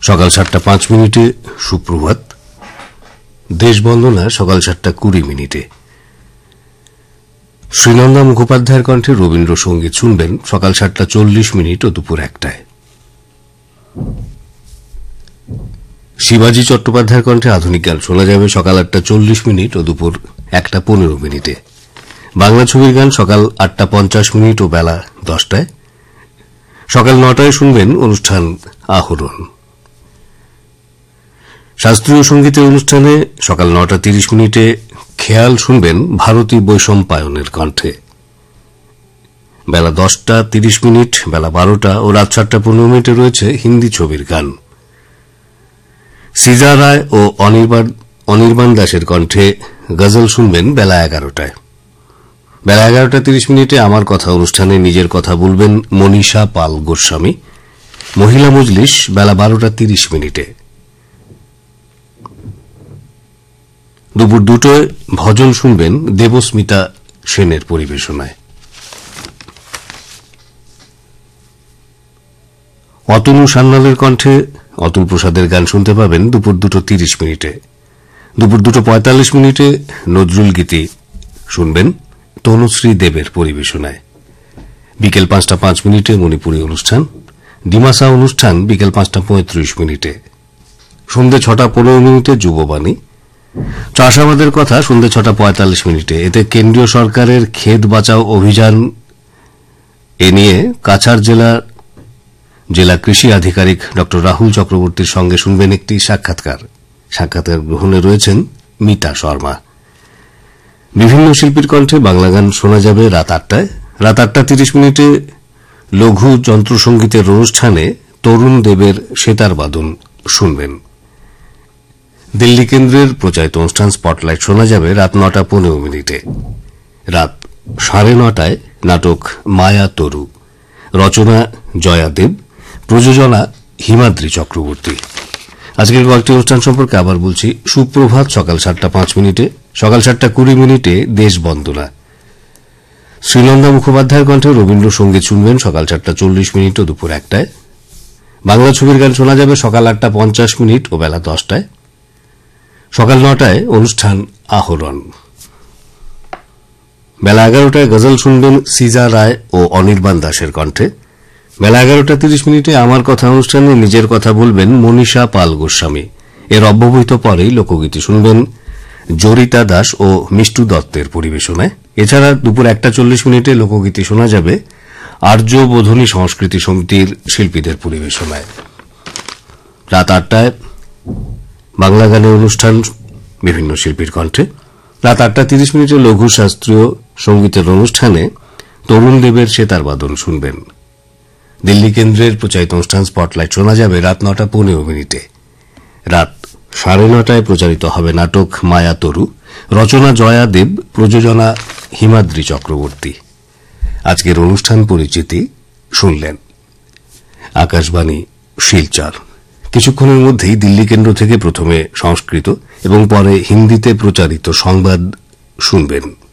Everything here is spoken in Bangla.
সকাল 7:05 সুপ্রভাত। দেশবন্দনা সকাল 7:20। শ্রীনন্দা মুখোপাধ্যায়ের কণ্ঠে রবীন্দ্রসঙ্গীত শুনবেন সকাল 7:40 ও দুপুর 1টায়। শিবাজি চট্টোপাধ্যায়ের কণ্ঠে আধুনিক গান শোনা যাবে সকাল 8:40 ও দুপুর 1:15। বাংলা ছবির গান সকাল 8:50 ও বেলা 10টায়। সকাল 9টায় শুনবেন অনুষ্ঠান আহরণ। শাস্ত্রীয় সঙ্গীতের অনুষ্ঠানে সকাল 9:30 খেয়াল শুনবেন ভারতী বৈশম্পায়নের কণ্ঠে। বেলা 10:30, বেলা 12টা ও রাত 7:15 রয়েছে হিন্দি ছবির গান। সিজা রায় ও অনির্বাণ দাসের কণ্ঠে গজল শুনবেন বেলা 11টায়। বেলা 11:30 আমার কথা অনুষ্ঠানে নিজের কথা বলবেন মনীষা পাল গোস্বামী। মহিলা মজলিস বেলা 12:30। দুপুর 2টায় ভজন শুনবেন দেবস্মিতা সেনের পরিবেশনায়। অতনু সান্যালের কণ্ঠে অতুল প্রসাদের গান শুনতে পাবেন দুপুর 2:30। দুপুর 2:45 নজরুল গীতি শুনবেন তনুশ্রী দেবের পরিবেশনায়। বিকেল 5:05 মণিপুরী অনুষ্ঠান। ডিমাসা অনুষ্ঠান বিকেল 5:35। সন্ধ্যে 6:15 যুববাণী। চাষাবাদের কথা সন্ধ্যে 6:45। এতে কেন্দ্রীয় সরকারের ক্ষেত বাঁচাও অভিযান এ নিয়ে কাছাড় জেলা কৃষি আধিকারিক ড রাহুল চক্রবর্তীর সঙ্গে শুনবেন একটি সাক্ষাৎকার গ্রহণে রয়েছেন মিতা শর্মা। বিভিন্ন শিল্পীর কণ্ঠে বাংলা গান শোনা যাবে রাত 8টায়। রাত 8:30 লঘু যন্ত্রসঙ্গীতের অনুষ্ঠানে তরুণ দেবের সেতার বাদন শুনবেন। দিল্লি কেন্দ্রের প্রচারিত অনুষ্ঠান স্পটলাইট শোনা যাবে রাত 9:15। রাত 9:30 নাটক মায়া তরু। রচনা জয়াদেব, প্রযোজনা হিমাদ্রি চক্রবর্তী। আজকের কয়েকটি অনুষ্ঠান সম্পর্কে আবার বলছি। সুপ্রভাত সকাল 7:05। সকাল 7:20 দেশবন্দনা। শ্রীনন্দা মুখোপাধ্যায়ের কণ্ঠে রবীন্দ্রসঙ্গীত শুনবেন সকাল 7:40 ও দুপুর 1টায়। বাংলা ছবির গান শোনা যাবে সকাল 8:50 ও বেলা 10টায়। সকাল 9টায় অনুষ্ঠান আহরণ। বেলা 11টায় গজল শুনবেন সিজা রায় ও অনির্বাণ দাসের কণ্ঠে। বেলা 11:30 আমার কথা অনুষ্ঠানে নিজের কথা বলবেন মনীষা পাল গোস্বামী। এর অব্যবহিত পরেই লোকগীতি শুনবেন জরিতা দাস ও মিষ্টু দত্তের পরিবেশনায়। এছাড়া দুপুর 1:40 লোকগীতি শোনা যাবে আর্য বোধনী সংস্কৃতি সমিতির শিল্পীদের পরিবেশনায়। রাত 8টায় বাংলা গানের অনুষ্ঠান বিভিন্ন শিল্পীর কণ্ঠে। রাত 8:30 লঘু শাস্ত্রীয় সঙ্গীতের অনুষ্ঠানে তরুণ দেবের সেতার বাদন শুনবেন। দিল্লি কেন্দ্রের প্রচারিত অনুষ্ঠান স্পটলাইট শোনা যাবে রাত 9:15। রাত 9:30 প্রচারিত হবে নাটক মায়া তরু। রচনা জয়াদেব, প্রযোজনা হিমাদ্রি চক্রবর্তী। আজকের অনুষ্ঠান পরিচিতি শুনলেন। আকাশবাণী শিলচর। কিছুক্ষণের মধ্যেই দিল্লি কেন্দ্র থেকে প্রথমে সংস্কৃত এবং পরে হিন্দিতে প্রচারিত সংবাদ শুনবেন।